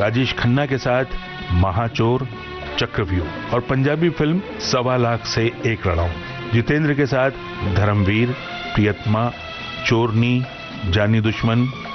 राजेश खन्ना के साथ महाचोर, चक्रव्यूह और पंजाबी फिल्म 1.25 लाख से एक रणौ। जितेंद्र के साथ धर्मवीर, प्रियतमा, चोरनी, जानी दुश्मन,